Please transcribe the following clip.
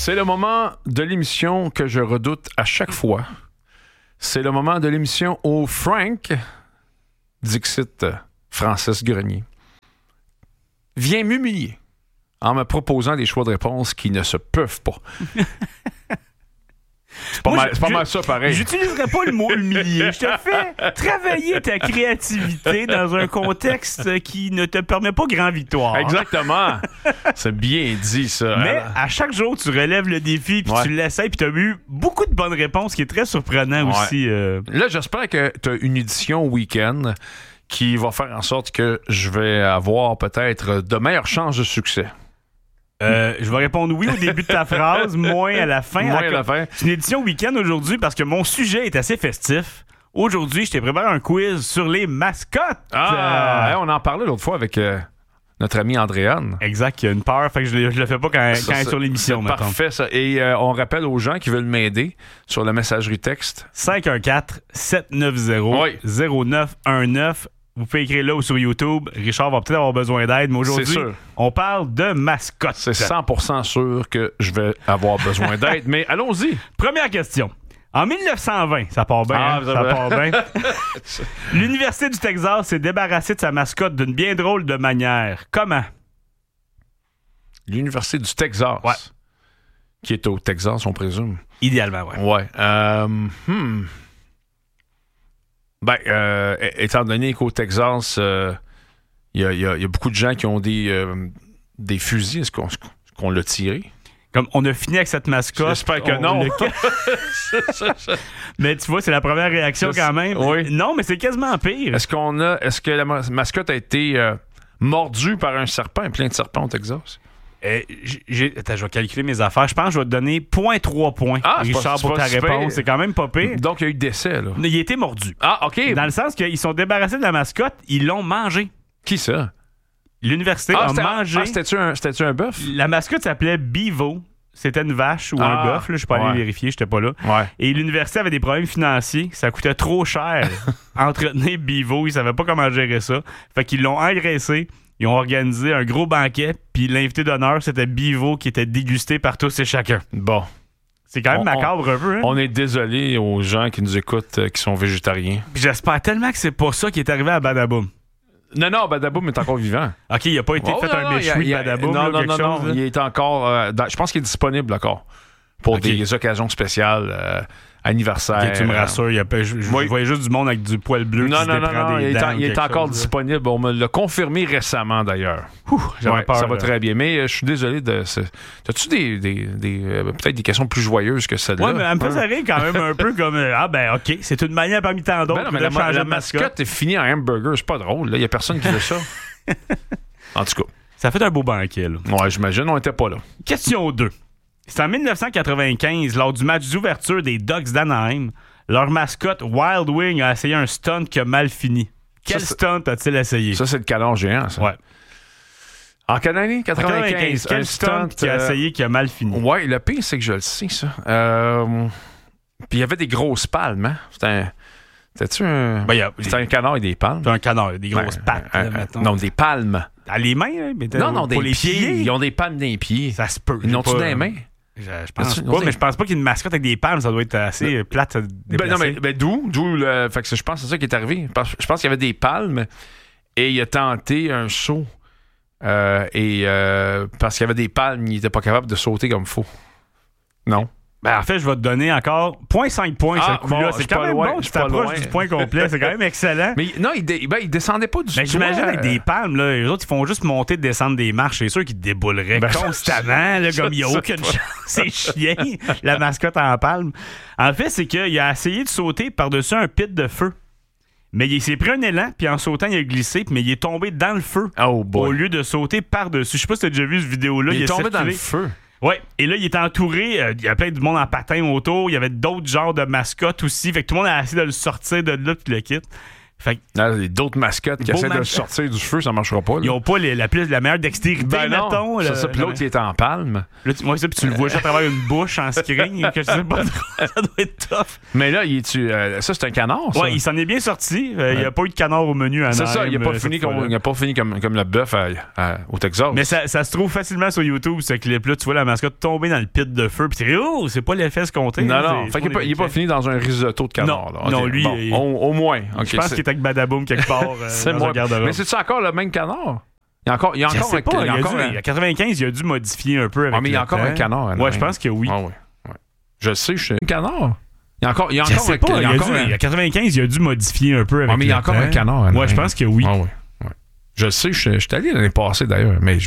C'est le moment de l'émission que je redoute à chaque fois. C'est le moment de l'émission où Frank, dixit Francis Grenier, vient m'humilier en me proposant des choix de réponse qui ne se peuvent pas. C'est pas mal ça, pareil. J'utiliserais pas le mot humilier. Je te fais travailler ta créativité dans un contexte qui ne te permet pas grand victoire. Exactement. C'est bien dit, ça. Mais à chaque jour, tu relèves le défi, puis tu l'essayes, puis tu as eu beaucoup de bonnes réponses, ce qui est très surprenant aussi. Là, j'espère que tu as une édition week-end qui va faire en sorte que je vais avoir peut-être de meilleures chances de succès. Je vais répondre oui au début de ta phrase, moins à la fin. Moins à la fin. C'est une édition week-end aujourd'hui parce que mon sujet est assez festif. Aujourd'hui, je t'ai préparé un quiz sur les mascottes. On en parlait l'autre fois avec notre ami Andréane. Exact, il y a une peur, fait que je le fais pas quand elle est sur l'émission. C'est parfait, ça. Et on rappelle aux gens qui veulent m'aider sur la messagerie texte. 514-790-0919. Vous pouvez écrire là ou sur YouTube. Richard va peut-être avoir besoin d'aide, mais aujourd'hui, on parle de mascottes. C'est 100% sûr que je vais avoir besoin d'aide, mais allons-y. Première question. En 1920, ça part bien, ça part bien. L'Université du Texas s'est débarrassée de sa mascotte d'une bien drôle de manière. Comment? L'Université du Texas. Ouais. Qui est au Texas, on présume. Idéalement, ouais. Ouais. Étant donné qu'au Texas, il y a beaucoup de gens qui ont des fusils. Est-ce qu'on l'a tiré? Comme on a fini avec cette mascotte. J'espère que non. Mais tu vois, c'est la première réaction quand même. Oui. Non, mais c'est quasiment pire. Est-ce que la mascotte a été mordue par un serpent, plein de serpents au Texas? Attends, je vais calculer mes affaires. Je pense que je vais te donner 0.3 points, Richard, pour ta réponse. C'est quand même pas pire. Donc, il y a eu décès, là. Il a été mordu. Ah, OK. Dans le sens qu'ils sont débarrassés de la mascotte, ils l'ont mangé. Qui ça? L'université a mangé. C'était-tu un bœuf? La mascotte s'appelait Bevo. C'était une vache ou un bœuf. Je suis pas allé vérifier, j'étais pas là. Ouais. Et l'université avait des problèmes financiers. Ça coûtait trop cher entretenir Bevo. Ils savaient pas comment gérer ça. Fait qu'ils l'ont engraissé. Ils ont organisé un gros banquet, puis l'invité d'honneur, c'était Bevo qui était dégusté par tous et chacun. Bon. C'est quand même macabre un peu, hein? On est désolé aux gens qui nous écoutent qui sont végétariens. Puis j'espère tellement que c'est pas ça qui est arrivé à Badaboum. Non, Badaboum est encore vivant. OK, il a pas été fait un méchoui de Badaboum. Non, il est encore... je pense qu'il est disponible encore pour des occasions spéciales, anniversaires. Okay, tu me rassures, je voyais juste du monde avec du poil bleu qui se déprend des dents. Il est encore disponible. On me l'a confirmé récemment, d'ailleurs. J'avais peur. Ça va très bien. Mais je suis désolé de... As-tu peut-être des questions plus joyeuses que celle-là? Oui, mais elle me fait rire quand même un peu comme... OK, c'est une manière parmi tant d'autres de changer la de mascotte. est finie en hamburger. C'est pas drôle. Il y a personne qui veut ça. En tout cas. Ça fait un beau banquet, là. Ouais, j'imagine. On n'était pas là. Question 2. C'est en 1995, lors du match d'ouverture des Ducks d'Anaheim, leur mascotte Wild Wing a essayé un stunt qui a mal fini. Quel stunt a-t-il essayé? Ça, c'est le canard géant, ça. Ouais. En quelle année? 95. Quel stunt qui a essayé qui a mal fini? Ouais, le pire, c'est que je le sais, ça. Puis il y avait des grosses palmes, hein? C'était-tu un... C'était un canard et des palmes? C'est un canard, il y a des grosses pattes. Non, des palmes. Les mains, hein? Non, des pieds. Ils ont des palmes dans les pieds. Ça se peut. Ils n'ont-tu dans les mains? Je pense pas, mais je pense pas qu'une mascotte avec des palmes, ça doit être assez plate à déplacer. D'où fait que je pense que c'est ça qui est arrivé. Je pense qu'il y avait des palmes et il a tenté un saut. Parce qu'il y avait des palmes, il était pas capable de sauter comme il faut. Non. En fait, je vais te donner encore 0.5 points ce coup-là. C'est quand même loin, bon, tu t'approches du point complet. C'est quand même excellent. Mais non, il descendait pas du tout. J'imagine avec des palmes, là, les autres, ils font juste monter et descendre des marches. C'est sûr qu'ils débouleraient constamment, là, comme il n'y a aucune chance. C'est chien, la mascotte en palme. En fait, c'est qu'il a essayé de sauter par-dessus un pit de feu. Mais il s'est pris un élan, puis en sautant, il a glissé, mais il est tombé dans le feu au lieu de sauter par-dessus. Je sais pas si tu as déjà vu cette vidéo-là. Il est tombé dans le feu. Ouais, et là, il était entouré, il y a plein de monde en patin autour, il y avait d'autres genres de mascottes aussi, fait que tout le monde a essayé de le sortir de là puis le quitte. Fait que, Là, d'autres mascottes qui essaient de sortir du feu, ça marchera pas. Là. Ils ont pas la meilleure dextérité, mettons. C'est ça, puis l'autre, il est en palme. Là, puis tu le vois juste à travers une bouche en screen, que je sais pas trop, ça doit être tough. Mais là, ça, c'est un canard, ça? Ouais, il s'en est bien sorti. Il n'y a pas eu de canard au menu à C'est ça, il n'a pas fini comme le bœuf au Texas. Mais ça se trouve facilement sur YouTube, ce clip-là. Tu vois la mascotte tomber dans le pit de feu, puis tu dis, oh, c'est pas l'effet escompté. Non. Fait qu'il n'est pas fini dans un risotto de canard. Non, lui, au moins. Je pense qu'il est avec Badaboom quelque part dans un garde-robe. Mais c'est-tu encore le même canard? Il y a il a dû modifier un peu avec mais il y a encore un canard. Ouais, je pense que oui. Je sais, je suis un canard. Il y a encore il y a 95, il a dû modifier un peu avec mais il y a encore un canard. Ouais, je pense que oui. Je sais, je suis allé l'année passée d'ailleurs, mais